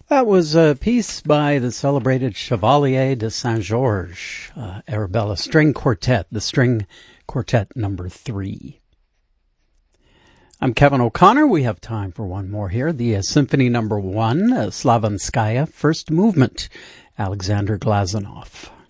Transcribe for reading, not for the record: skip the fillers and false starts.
That was a piece by the celebrated Chevalier de Saint-Georges, Arabella String Quartet, the String Quartet number 3. I'm Kevin O'Connor. We have time for one more here. The Symphony number 1, Slavanskaya, first movement, Alexander Glazunov.